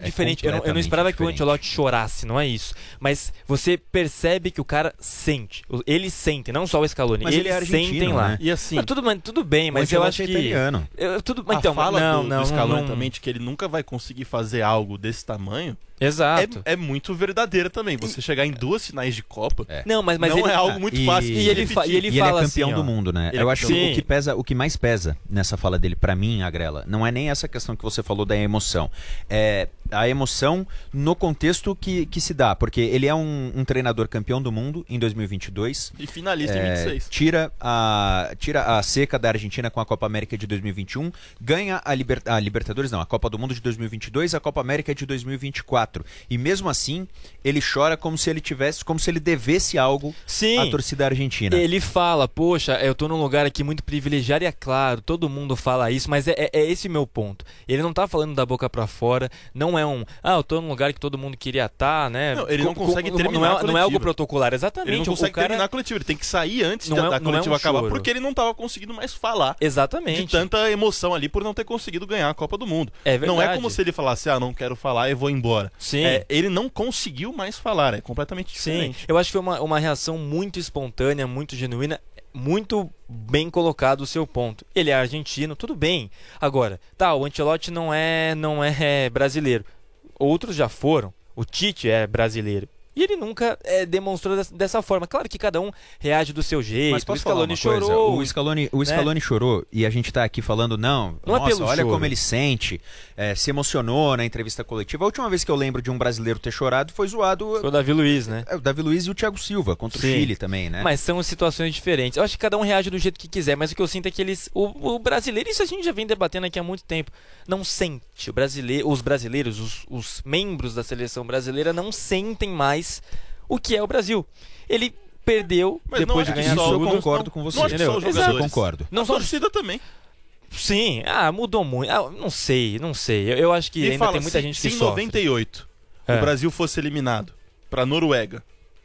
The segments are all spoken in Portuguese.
diferente. Eu não esperava que o Ancelotti chorasse, não é isso. Mas você percebe que o cara sente. Eles sentem, não só o Scaloni. Mas eles sentem lá. Né? E assim, tudo bem, mas eu acho que... italiano. A fala do Scaloni também de que ele nunca vai conseguir fazer algo desse tamanho. Exato. É muito verdadeira também. Você chegar em 2 finais de Copa não, mas não ele, é algo muito fácil de ele repetir. ele ele fala é campeão assim, do mundo, né? Eu acho que o que mais pesa nessa fala dele, pra mim, Agrela, não é nem essa questão que você falou da emoção. É a emoção no contexto que se dá. Porque ele é um treinador campeão do mundo em 2022. E finalista em 26. Tira a seca da Argentina com a Copa América de 2021. Ganha a Libertadores, não, a Copa do Mundo de 2022, a Copa América de 2024. E mesmo assim, ele chora como se ele devesse algo à torcida argentina. Ele fala, poxa, eu tô num lugar aqui muito privilegiado, e é claro, todo mundo fala isso, mas é esse o meu ponto. Ele não tá falando da boca pra fora, não é eu tô num lugar que todo mundo queria estar, né? Não, ele não consegue terminar a coletiva. Não é algo protocolar, exatamente. Ele não consegue terminar a coletiva, ele tem que sair antes da coletiva acabar, porque ele não tava conseguindo mais falar. Exatamente. De tanta emoção ali por não ter conseguido ganhar a Copa do Mundo. É verdade. Não é como se ele falasse, não quero falar e vou embora. Sim. Ele não conseguiu mais falar, é completamente diferente. Sim, eu acho que foi uma reação muito espontânea, muito genuína, muito bem colocado o seu ponto. Ele é argentino, tudo bem. Agora, o Ancelotti não é brasileiro. Outros já foram. O Tite é brasileiro. E ele nunca demonstrou dessa forma. Claro que cada um reage do seu jeito. Mas posso falar uma coisa? O Scaloni chorou e a gente tá aqui falando, olha como ele sente, se emocionou na entrevista coletiva. A última vez que eu lembro de um brasileiro ter chorado foi zoado... Foi o Davi Luiz, né? O Davi Luiz e o Thiago Silva, contra o Chile também, né? Mas são situações diferentes. Eu acho que cada um reage do jeito que quiser, mas o que eu sinto é que o brasileiro, isso a gente já vem debatendo aqui há muito tempo, não sente. Os brasileiros, os membros da seleção brasileira não sentem mais o que é o Brasil. Ele perdeu depois de ganhar tudo. Eu concordo com você. Eu concordo. Não, a torcida também. Sim, mudou muito. Não sei. Eu acho que ainda tem muita gente que sofre. Se em 98 o Brasil fosse eliminado pra Noruega,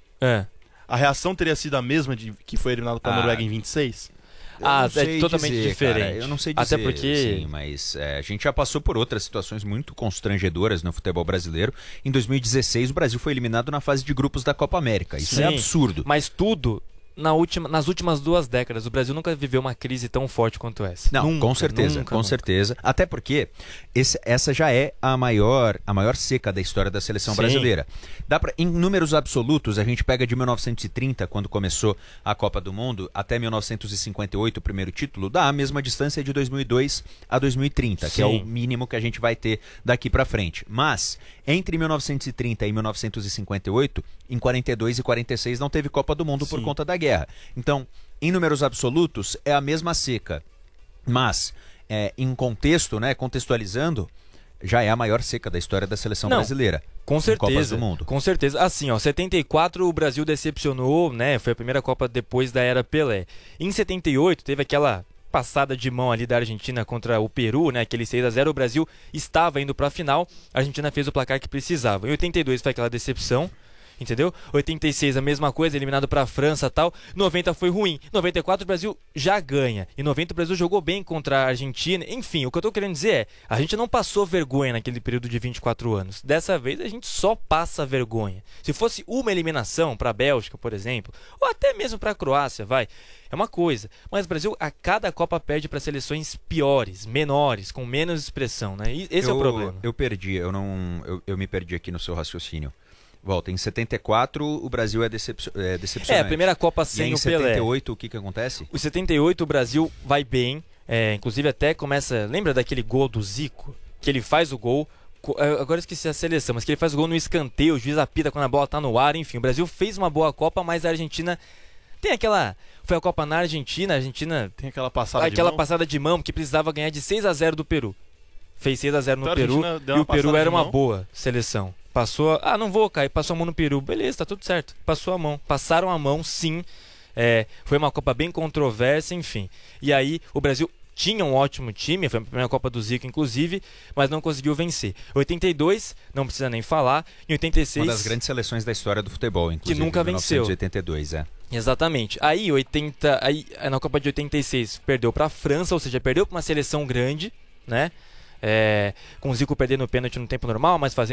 a reação teria sido a mesma de que foi eliminado pra Noruega em 26? É totalmente diferente. Cara, eu não sei dizer, até porque... sim, mas a gente já passou por outras situações muito constrangedoras no futebol brasileiro. Em 2016, o Brasil foi eliminado na fase de grupos da Copa América. Isso é absurdo. Mas tudo... nas últimas 2 décadas, o Brasil nunca viveu uma crise tão forte quanto essa. Não, nunca, com certeza. Até porque essa já é a maior seca da história da seleção brasileira. Em números absolutos, a gente pega de 1930, quando começou a Copa do Mundo, até 1958, o primeiro título, dá a mesma distância de 2002 a 2030, que é o mínimo que a gente vai ter daqui pra frente. Mas, entre 1930 e 1958, em 42 e 46 não teve Copa do Mundo por conta da guerra. Então, em números absolutos, é a mesma seca. Mas, em contexto, contextualizando, já é a maior seca da história da seleção brasileira. Com certeza. Copas do Mundo. Com certeza. Assim, 74 o Brasil decepcionou, né? Foi a primeira Copa depois da era Pelé. Em 78 teve aquela passada de mão ali da Argentina contra o Peru, né? Aquele 6-0, o Brasil estava indo para a final, a Argentina fez o placar que precisava. Em 82 foi aquela decepção. Entendeu? 86 a mesma coisa, eliminado para a França e tal. 90 foi ruim. 94 o Brasil já ganha. Em 90 o Brasil jogou bem contra a Argentina. Enfim, o que eu tô querendo dizer é, a gente não passou vergonha naquele período de 24 anos. Dessa vez a gente só passa vergonha. Se fosse uma eliminação para a Bélgica, por exemplo, ou até mesmo para a Croácia, é uma coisa. Mas o Brasil a cada Copa perde para seleções piores, menores, com menos expressão, né? E esse é o problema. Eu me perdi aqui no seu raciocínio. Volta, em 74 o Brasil é decepcionante. A primeira Copa sem o Pelé. Em 78 o que acontece? Em 78 o Brasil vai bem, inclusive até começa... Lembra daquele gol do Zico? Que ele faz o gol, agora eu esqueci a seleção, mas que ele faz o gol no escanteio, o juiz apita quando a bola tá no ar, enfim. O Brasil fez uma boa Copa, mas a Argentina... Foi a Copa na Argentina, a Argentina... Tem aquela passada de mão que precisava ganhar de 6-0 do Peru. Fez 6-0 no Peru e o Peru era uma boa seleção. Passou, não vou cair, passou a mão no Peru, beleza, tá tudo certo, passou a mão, passaram a mão sim, foi uma Copa bem controversa, enfim, e aí o Brasil tinha um ótimo time, foi a primeira Copa do Zico inclusive, mas não conseguiu vencer. 82, não precisa nem falar, em 86... Uma das grandes seleções da história do futebol, inclusive. Que nunca venceu. 1982, Exatamente. Aí na Copa de 86 perdeu pra França, ou seja, perdeu pra uma seleção grande, né? Com o Zico perdendo o pênalti no tempo normal, mas fazendo